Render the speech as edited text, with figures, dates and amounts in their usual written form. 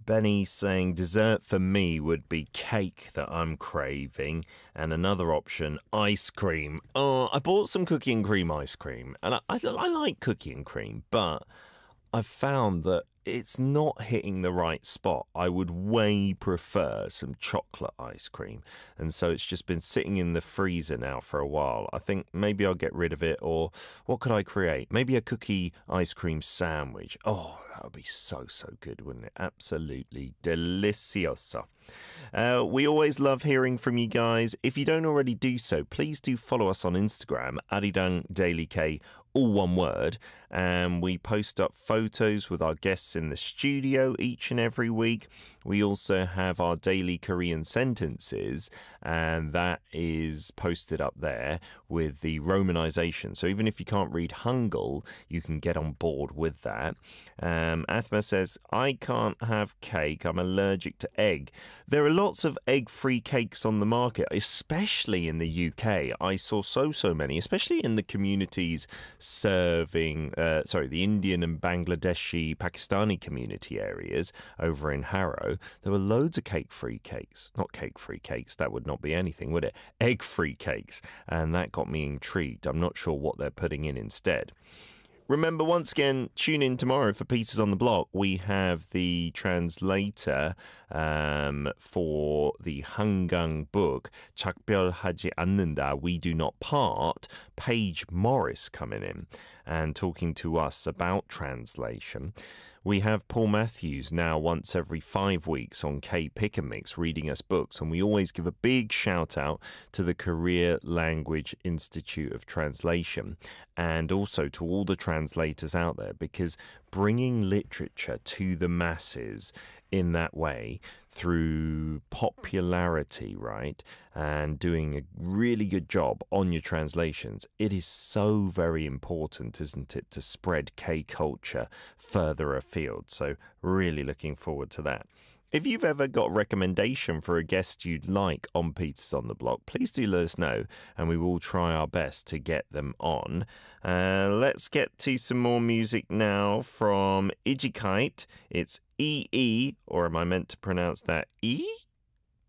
Benny saying dessert for me would be cake that I'm craving, and another option, ice cream. Oh, I bought some cookie and cream ice cream, and I like cookie and cream, but I've found that it's not hitting the right spot. I would way prefer some chocolate ice cream. And so it's just been sitting in the freezer now for a while. I think maybe I'll get rid of it, or what could I create? Maybe a cookie ice cream sandwich. Oh, that would be so, so good, wouldn't it? Absolutely delicioso. We always love hearing from you guys. If you don't already do so, please do follow us on Instagram, Arirang Daily K, all one word. And we post up photos with our guests in the studio each and every week. We also have our daily Korean sentences, and that is posted up there with the romanization. So even if you can't read Hangul, you can get on board with that. Athma says, I can't have cake. I'm allergic to egg. There are lots of egg-free cakes on the market, especially in the UK. I saw so many, especially in the communities serving, the Indian and Bangladeshi, Pakistani community areas over in Harrow. There were loads of cake-free cakes. Not cake-free cakes, that would not be anything, would it? Egg-free cakes. And that got me intrigued. I'm not sure what they're putting in instead. Remember, once again, tune in tomorrow for Pieces on the Block. We have the translator for the Hangang book, 작별하지 않는다, We Do Not Part, Paige Morris, coming in and talking to us about translation. We have Paul Matthews now once every 5 weeks on K Pick and Mix reading us books, and we always give a big shout out to the Korea Language Institute of Translation and also to all the translators out there, because bringing literature to the masses in that way through popularity, right, and doing a really good job on your translations, it is so very important, isn't it, to spread K culture further afield. So really looking forward to that. If you've ever got a recommendation for a guest you'd like on Pieces on the Block, please do let us know, and we will try our best to get them on. Let's get to some more music now from Ijikite. It's EE, or am I meant to pronounce that E?